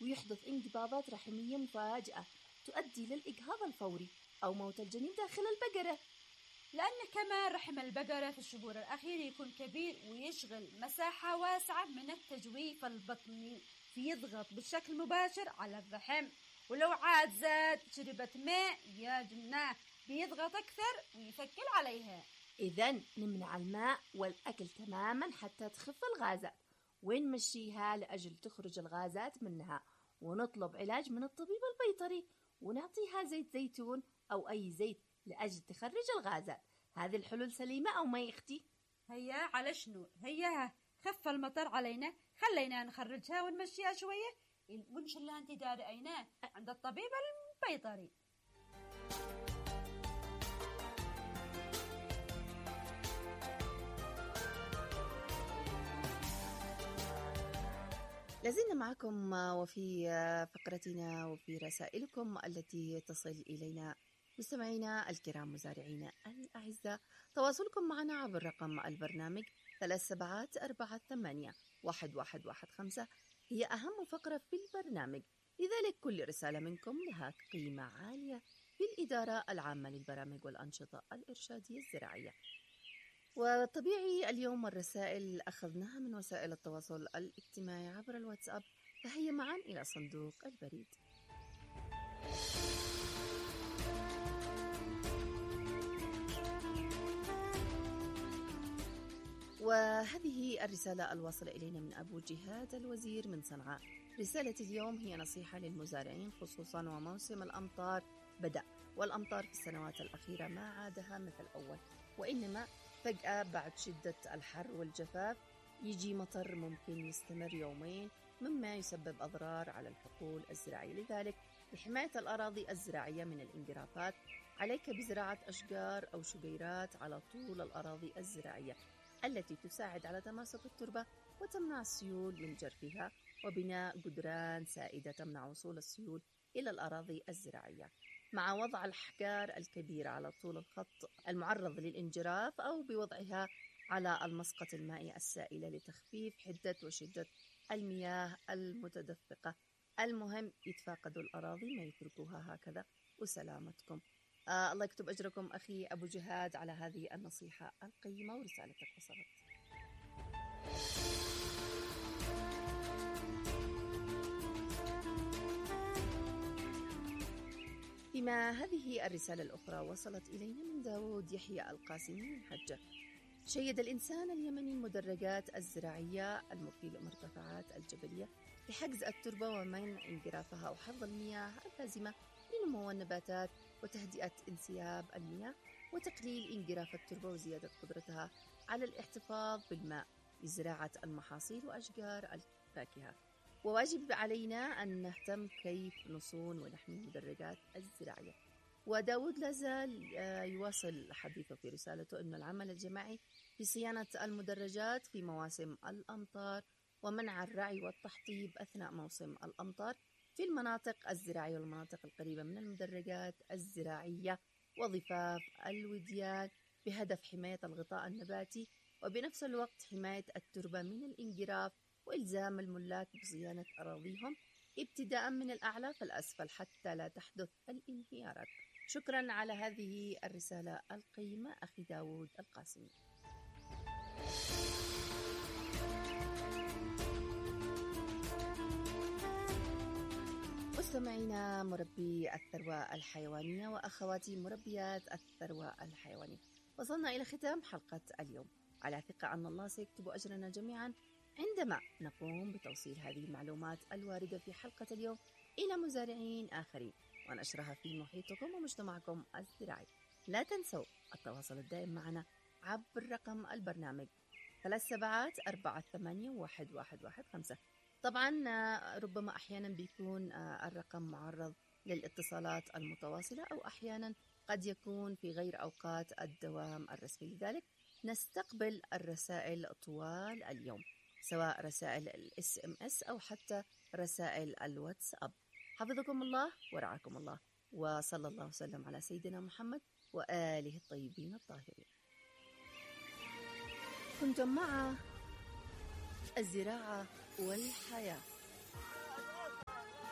ويحدث انقباضات رحمية مفاجئة تؤدي للإجهاض الفوري أو موت الجنين داخل البقرة. لأن كمان رحم البقرة في الشهور الأخيرة يكون كبير ويشغل مساحة واسعة من التجويف البطني، فيضغط بشكل مباشر على الرحم، ولو عاد زاد شربت ماء يا جناه بيضغط أكثر ويثقل عليها. إذن نمنع الماء والأكل تماما حتى تخف الغازات، ونمشيها لأجل تخرج الغازات منها، ونطلب علاج من الطبيب البيطري ونعطيها زيت زيتون أو أي زيت لأجل تخرج الغازات. هذه الحلول سليمة أو ما يختي؟ هيا على شنو؟ هيا خف المطر علينا، خلينا نخرجها ونمشيها شوية، وإن شاء الله أنت داري أيناه عند الطبيب البيطري. لازلنا معكم وفي فقرتنا وفي رسائلكم التي تصل إلينا مستمعينا الكرام مزارعينا الأعزاء. تواصلكم معنا عبر رقم البرنامج 37481115 هي أهم فقرة في البرنامج، لذلك كل رسالة منكم لها قيمة عالية في الإدارة العامة للبرامج والأنشطة الإرشادية الزراعية. وطبيعي اليوم الرسائل أخذناها من وسائل التواصل الاجتماعي عبر الواتساب، فهيا معا إلى صندوق البريد. وهذه الرسالة الواصلة إلينا من أبو جهاد الوزير من صنعاء. رسالة اليوم هي نصيحة للمزارعين خصوصا وموسم الأمطار بدأ، والأمطار في السنوات الأخيرة ما عادها مثل أول، وإنما فجأة بعد شدة الحر والجفاف يجي مطر ممكن يستمر يومين، مما يسبب أضرار على الحقول الزراعية. لذلك لحماية الأراضي الزراعية من الانجرافات عليك بزراعة أشجار أو شجيرات على طول الأراضي الزراعية التي تساعد على تماسك التربة وتمنع السيول من جرفها، وبناء جدران سائدة تمنع وصول السيول إلى الأراضي الزراعية، مع وضع الأحجار الكبيرة على طول الخط المعرض للانجراف أو بوضعها على المسقط المائي السائلة لتخفيف حدة وشدة المياه المتدفقة. المهم يتفاقدوا الأراضي، ما يتركوها هكذا، وسلامتكم. الله يكتب أجركم أخي أبو جهاد على هذه النصيحة القيمة، ورسالتك وصلت. فيما هذه الرسالة الأخرى وصلت إلينا من داود يحيى القاسمي من حجة. شيد الإنسان اليمني المدرجات الزراعية المثيرة المرتفعات الجبلية لحجز التربة ومنع انجرافها وحفظ المياه اللازمة لنمو النباتات وتهدئة انسياب المياه وتقليل انجراف التربة وزيادة قدرتها على الاحتفاظ بالماء لزراعة المحاصيل وأشجار الفاكهة. وواجب علينا أن نهتم كيف نصون ونحمي المدرجات الزراعية. وداود لازال يواصل حديثه في رسالته أن العمل الجماعي في صيانة المدرجات في مواسم الأمطار ومنع الرعي والتحطيب أثناء موسم الأمطار في المناطق الزراعية والمناطق القريبة من المدرجات الزراعية وضفاف الوديان بهدف حماية الغطاء النباتي، وبنفس الوقت حماية التربة من الانجراف، وإلزام الملاك بصيانة أراضيهم ابتداء من الأعلى فالأسفل حتى لا تحدث الانهيارات. شكرا على هذه الرسالة القيمة أخي داود القاسمي. مستمعينا مربي الثروة الحيوانية وأخواتي مربيات الثروة الحيوانية، وصلنا إلى ختام حلقة اليوم، على ثقة أن الله سيكتب أجرنا جميعا عندما نقوم بتوصيل هذه المعلومات الواردة في حلقة اليوم إلى مزارعين آخرين ونشرها في محيطكم ومجتمعكم الزراعي. لا تنسوا التواصل الدائم معنا عبر رقم البرنامج 37481115. طبعا ربما أحيانا بيكون الرقم معرض للاتصالات المتواصلة، أو أحيانا قد يكون في غير أوقات الدوام الرسمي، لذلك نستقبل الرسائل طوال اليوم، سواء رسائل الSMS أو حتى رسائل الواتساب. حفظكم الله ورعاكم الله، وصلى الله وسلم على سيدنا محمد وآله الطيبين الطاهرين. كنتم مع الزراعة والحياة.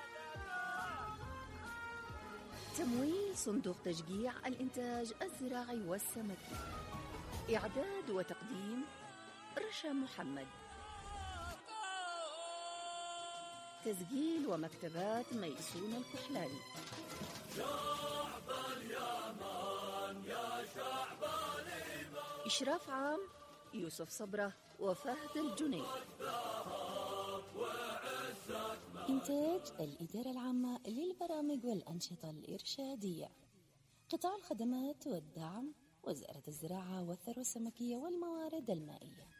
تمويل صندوق تشجيع الإنتاج الزراعي والسمكي. إعداد وتقديم رشا محمد. تسجيل ومكتبات ميسون الكحلاني. شعب اليمن يا شعب الإيمان. إشراف عام يوسف صبرة وفهد الجنيد. إنتاج الإدارة العامة للبرامج والأنشطة الإرشادية. قطاع الخدمات والدعم، وزارة الزراعة والثروة السمكية والموارد المائية.